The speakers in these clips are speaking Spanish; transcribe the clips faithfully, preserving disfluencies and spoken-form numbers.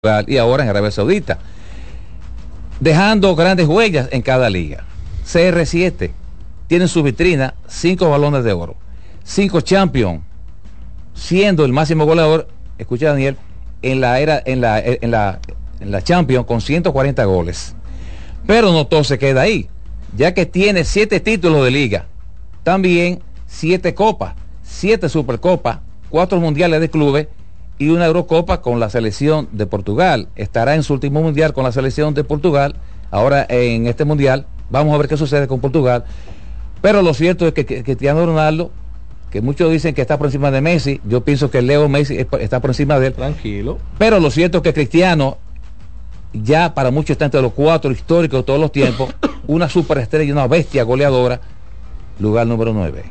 y ahora en Arabia Saudita, dejando grandes huellas en cada liga. C R siete tiene en su vitrina cinco balones de oro, cinco Champions, siendo el máximo goleador, escucha Daniel, en la era, en la, en la, en la Champions con ciento cuarenta goles. Pero no todo se queda ahí, ya que tiene siete títulos de liga, también siete copas, siete supercopas, cuatro mundiales de clubes y una Eurocopa con la selección de Portugal. Estará en su último mundial con la selección de Portugal. Ahora en este mundial vamos a ver qué sucede con Portugal. Pero lo cierto es que, que, que Cristiano Ronaldo, que muchos dicen que está por encima de Messi, yo pienso que Leo Messi está por encima de él. Tranquilo. Pero lo cierto es que Cristiano ya para muchos está entre los cuatro históricos de todos los tiempos, una superestrella y una bestia goleadora, lugar número nueve.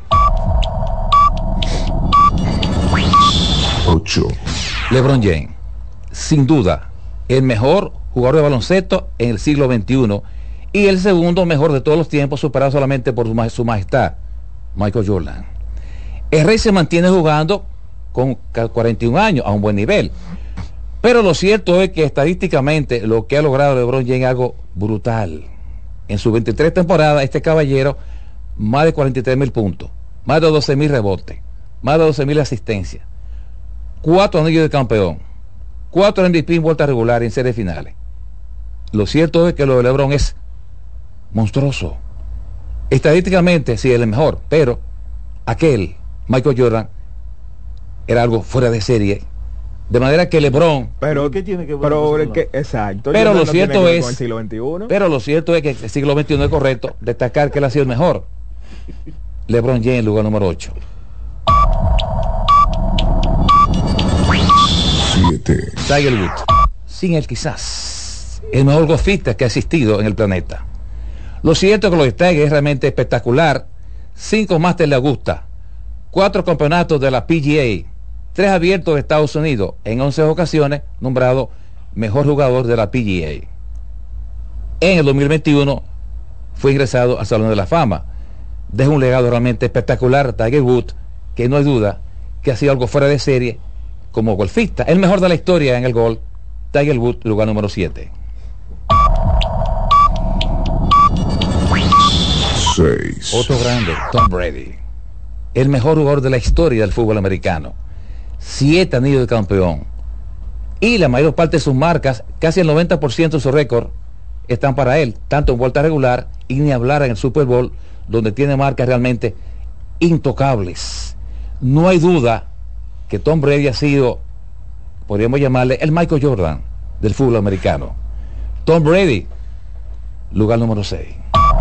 ocho. LeBron James, sin duda, el mejor jugador de baloncesto en el siglo veintiuno y el segundo mejor de todos los tiempos, superado solamente por su, maj su majestad, Michael Jordan. El rey se mantiene jugando con cuarenta y un años a un buen nivel, pero lo cierto es que estadísticamente lo que ha logrado LeBron James es algo brutal. En sus veintitrés temporadas, este caballero, más de cuarenta y tres mil puntos, más de doce mil rebotes, más de doce mil asistencias, cuatro anillos de campeón, cuatro M V P en vuelta regular y en series finales. Lo cierto es que lo de LeBron es monstruoso. Estadísticamente sí es el mejor, pero aquel Michael Jordan era algo fuera de serie. De manera que LeBron, pero qué tiene que ver pero con que, exacto. Pero lo no cierto es, el siglo veintiuno. pero lo cierto es que el siglo veintiuno es correcto destacar que él ha sido el mejor. LeBron James, lugar número ocho. siete. Tiger Woods, sin él quizás el mejor golfista que ha existido en el planeta. Lo cierto es que lo de Tiger es realmente espectacular. Cinco Masters de Augusta, cuatro campeonatos de la P G A, tres abiertos de Estados Unidos, en once ocasiones nombrado mejor jugador de la P G A. En el dos mil veintiuno fue ingresado al Salón de la Fama. Deja un legado realmente espectacular Tiger Woods, que no hay duda que ha sido algo fuera de serie como golfista, el mejor de la historia en el golf. Tiger Woods, lugar número siete. seis. Otro grande, Tom Brady, el mejor jugador de la historia del fútbol americano, siete anillos de campeón, y la mayor parte de sus marcas, casi el noventa por ciento de su récord, están para él, tanto en vuelta regular y ni hablar en el Super Bowl, donde tiene marcas realmente intocables. No hay duda que Tom Brady ha sido, podríamos llamarle, el Michael Jordan del fútbol americano. Tom Brady, lugar número seis.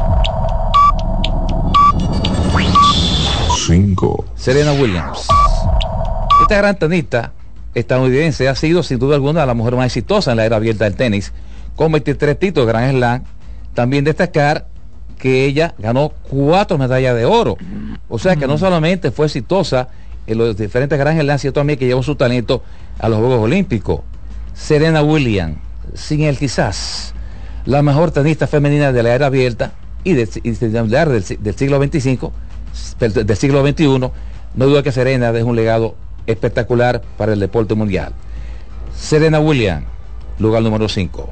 cinco. Serena Williams. Esta gran tenista estadounidense ha sido sin duda alguna la mujer más exitosa en la era abierta del tenis, con veintitrés títulos de Grand Slam. También destacar que ella ganó cuatro medallas de oro, o sea que no solamente fue exitosa en los diferentes Grand Slam, sino también que llevó su talento a los Juegos Olímpicos. Serena Williams, sin él quizás la mejor tenista femenina de la era abierta y, de, y de, del, del siglo veinticinco, del, del siglo veintiuno. No duda que Serena deja un legado espectacular para el deporte mundial. Serena Williams, lugar número cinco.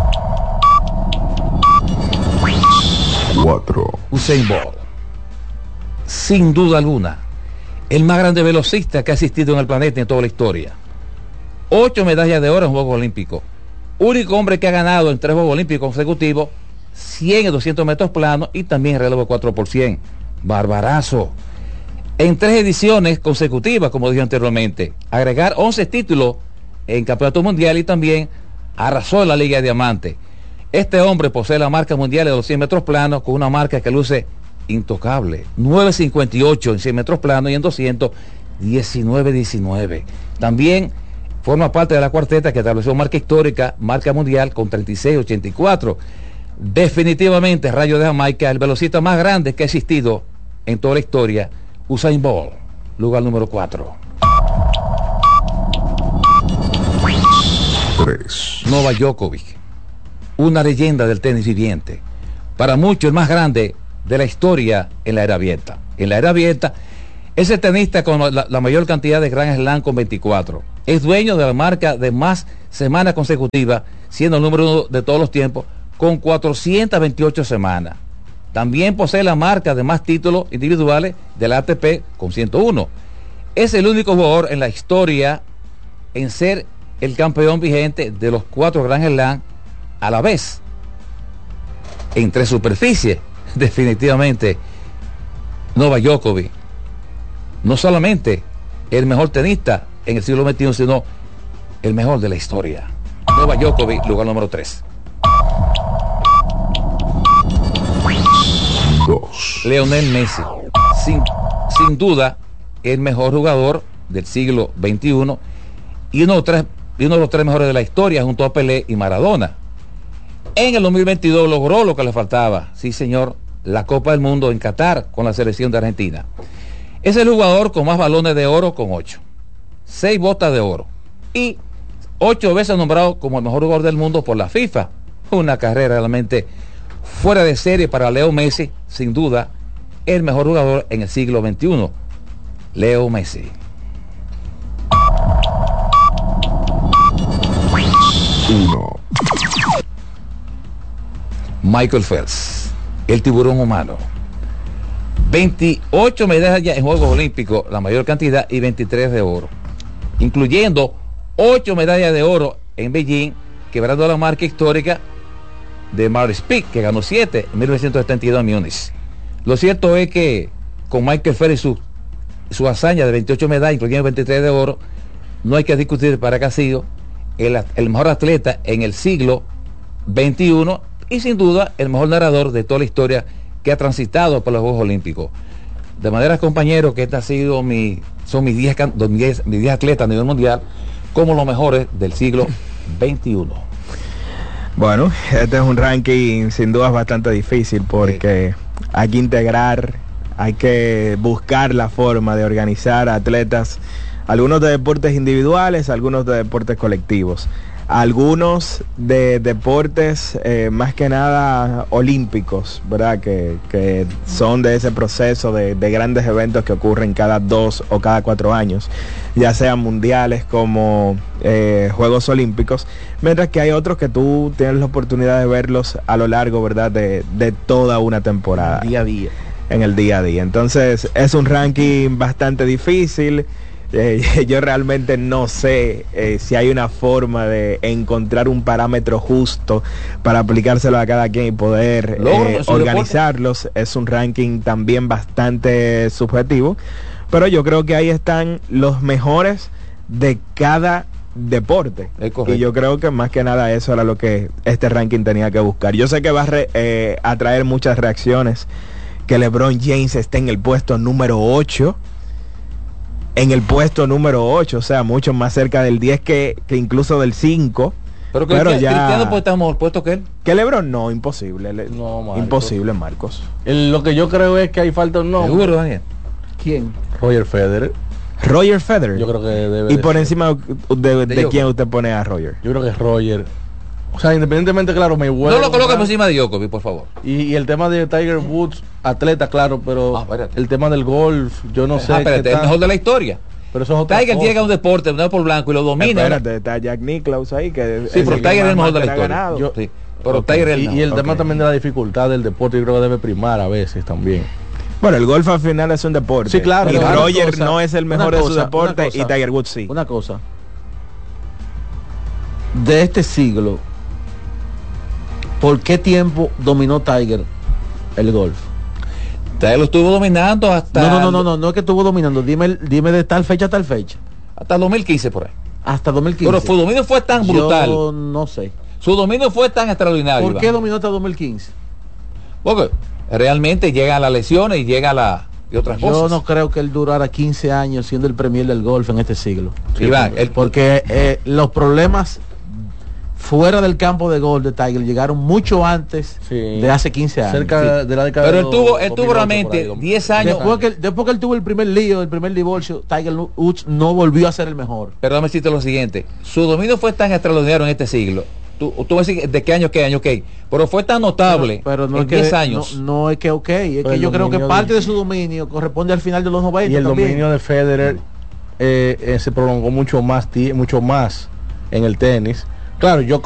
cuatro. Usain Bolt, sin duda alguna el más grande velocista que ha existido en el planeta en toda la historia. Ocho medallas de oro en Juegos Olímpicos, único hombre que ha ganado en tres Juegos Olímpicos consecutivos, cien y doscientos metros planos y también relevo cuatro por cien. Barbarazo. En tres ediciones consecutivas, como dije anteriormente, agregar once títulos en campeonato mundial y también arrasó en la Liga de Diamante. Este hombre posee la marca mundial de los cien metros planos, con una marca que luce intocable, nueve cincuenta y ocho en cien metros planos y en doscientos diecinueve diecinueve. También forma parte de la cuarteta que estableció marca histórica, marca mundial con treinta y seis ochenta y cuatro. Definitivamente Rayo de Jamaica, el velocista más grande que ha existido en toda la historia. Usain Bolt, lugar número cuatro. tres. Novak Djokovic, una leyenda del tenis viviente, para muchos el más grande de la historia en la era abierta. En la era abierta, Es el tenista con la, la mayor cantidad de Grand Slam con veinticuatro. Es dueño de la marca de más semanas consecutivas, siendo el número uno de todos los tiempos, con cuatrocientas veintiocho semanas. También posee la marca de más títulos individuales de la A T P con ciento uno. Es el único jugador en la historia en ser el campeón vigente de los cuatro Grand Slam a la vez. En tres superficies, definitivamente, Novak Djokovic. No solamente el mejor tenista en el siglo veintiuno, sino el mejor de la historia. Novak Djokovic, lugar número tres. dos. Lionel Messi, sin, sin duda el mejor jugador del siglo veintiuno y uno, de los tres, y uno de los tres mejores de la historia junto a Pelé y Maradona. En el dos mil veintidós logró lo que le faltaba, sí señor, la Copa del Mundo en Qatar con la selección de Argentina. Es el jugador con más balones de oro con ocho, seis botas de oro y ocho veces nombrado como el mejor jugador del mundo por la FIFA. Una carrera realmente fuera de serie para Leo Messi, sin duda, el mejor jugador en el siglo veintiuno. Leo Messi. uno. Michael Phelps, el tiburón humano. veintiocho medallas en Juegos Olímpicos, la mayor cantidad, y veintitrés de oro, incluyendo ocho medallas de oro en Beijing, quebrando la marca histórica de Maurice Pick, que ganó siete en mil novecientos setenta y dos en Múnich. Lo cierto es que con Michael Phelps y su, su hazaña de veintiocho medallas, incluyendo veintitrés de oro, no hay que discutir para que ha sido el, el mejor atleta en el siglo veintiuno y sin duda el mejor narrador de toda la historia que ha transitado por los Juegos Olímpicos. De manera, compañeros, que esta ha sido mi, son mis diez atletas a nivel mundial como los mejores del siglo veintiuno. Bueno, este es un ranking sin duda bastante difícil porque sí, hay que integrar, hay que buscar la forma de organizar atletas, algunos de deportes individuales, algunos de deportes colectivos, algunos de deportes eh, más que nada olímpicos, ¿verdad? Que, que son de ese proceso de, de grandes eventos que ocurren cada dos o cada cuatro años, ya sean mundiales como eh, Juegos Olímpicos, mientras que hay otros que tú tienes la oportunidad de verlos a lo largo, ¿verdad? De, de toda una temporada. Día a día. En el día a día. Entonces es un ranking bastante difícil. Eh, yo realmente no sé eh, si hay una forma de encontrar un parámetro justo para aplicárselo a cada quien y poder eh, organizarlos. Es un ranking también bastante subjetivo, pero yo creo que ahí están los mejores de cada deporte. Y yo creo que más que nada eso era lo que este ranking tenía que buscar. Yo sé que va a re, eh, atraer muchas reacciones que LeBron James esté en el puesto número ocho. En el puesto número ocho, o sea, mucho más cerca del diez que, que incluso del cinco. Pero, que, pero que, ya... Cristiano puede estar mejor puesto que él. ¿Que LeBron? No, imposible. Le... No, Marcos. Imposible, Marcos. El, lo que yo creo es que hay falta un nombre. ¿Seguro, Daniel? ¿Quién? Roger Federer. Roger Federer. Yo creo que debe. Y de por ser. encima de, de, de quién usted pone a Roger. Yo creo que es Roger. O sea, independientemente, claro, me vuelvo. No lo coloques por encima de Djokovic, por favor. Y, y el tema de Tiger Woods, atleta, claro, pero ah, el tema del golf, yo no ah, sé. Espérate, es el mejor de la historia. Pero eso es otra Tiger cosa. llega a un deporte, no por blanco y lo domina. Espérate, está Jack Nicklaus ahí que sí, pero Tiger es el mejor de la historia. Yo, sí, pero okay. Tiger es el y, mejor. y el tema okay. también de la dificultad del deporte, yo creo que debe primar a veces también. Bueno, el golf al final es un deporte. Sí, claro. Y Roger cosa, no es el mejor cosa, de su deporte cosa, y Tiger Woods sí. Una cosa. De este siglo, ¿por qué tiempo dominó Tiger el golf? Tiger lo estuvo dominando hasta... No, no, no, no, no, no es que estuvo dominando. Dime, dime de tal fecha a tal fecha. Hasta el dos mil quince por ahí. Hasta dos mil quince. Pero su dominio fue tan brutal. Yo no sé. Su dominio fue tan extraordinario. ¿Por qué dominó hasta dos mil quince? Porque realmente llegan las lesiones y llega la... y otras Yo cosas. no creo que él durara quince años siendo el premier del golf en este siglo. Sí, va, el, porque eh, los problemas fuera del campo de golf de Tiger llegaron mucho antes sí. de hace quince años. Cerca sí. de la década. Pero él tuvo, él tuvo realmente diez años. Después que, después que él tuvo el primer lío, el primer divorcio, Tiger Woods no volvió a ser el mejor. Pero déjame decirte lo siguiente. Su dominio fue tan extraordinario en este siglo Tú, tú vas a decir de qué año, qué año, ok. Pero fue tan notable pero, pero no en es que, diez años. No, no es que ok, es que yo creo que parte de, de su dominio corresponde al final de los noventa. Y el también. dominio de Federer eh, eh, se prolongó mucho más, mucho más en el tenis. Claro, yo